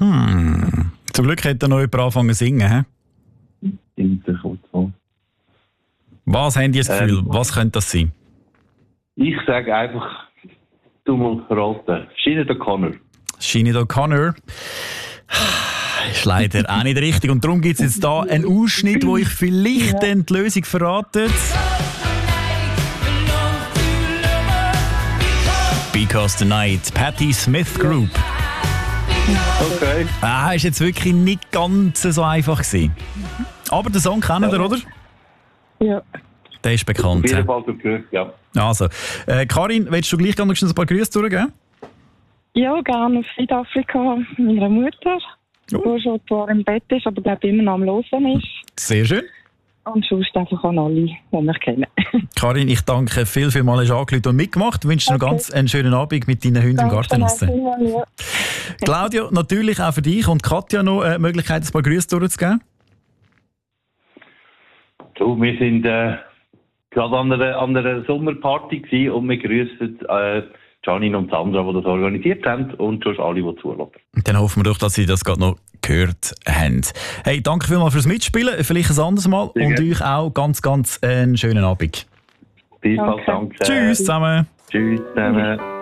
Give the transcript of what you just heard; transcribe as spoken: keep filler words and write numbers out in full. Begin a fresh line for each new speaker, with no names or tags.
Hm. Zum Glück hat er noch jemand angefangen zu singen. He? Was haben die das Gefühl? Ähm, Was könnte das sein?
Ich sage einfach, du musst verraten. Sinead O'Connor.
Sinead O'Connor. Ist leider auch nicht richtig. Und darum gibt es jetzt hier einen Ausschnitt, wo ich vielleicht ja. dann die Lösung verrate. Because the Night, Patti Smith Group.
Okay.
Ah, ist jetzt wirklich nicht ganz so einfach gewesen. Aber den Song kennen
ja.
ihr, oder?
Ja.
Der ist bekannt.
Auf jeden Fall gehört, ja.
Also, äh, Karin, willst du gleich noch ein paar Grüße durchgeben?
Ja, gerne auf Südafrika meiner Mutter, oh. die schon zwar im Bett ist, aber glaube immer noch am Losen ist.
Sehr schön.
Und sonst einfach an alle, die mich kennen.
Karin, ich danke viel, viel mal, hast du angerufen und mitgemacht. Ich wünsche dir okay. noch ganz einen schönen Abend mit deinen Hunden im Garten. Ja. Claudio, natürlich auch für dich und Katja noch eine Möglichkeit, ein paar Grüße durchzugeben.
So, wir sind äh, gerade an einer, an einer Sommerparty gewesen und wir grüßen äh, Janine und Sandra, die das organisiert haben und schon alle, die zuhören.
Dann hoffen wir doch, dass Sie das gerade noch gehört haben. Hey, danke vielmals fürs Mitspielen, vielleicht ein anderes Mal Sehr und gerne. Euch auch ganz, ganz einen schönen Abend.
Bis bald, danke.
Tschüss zusammen.
Tschüss zusammen.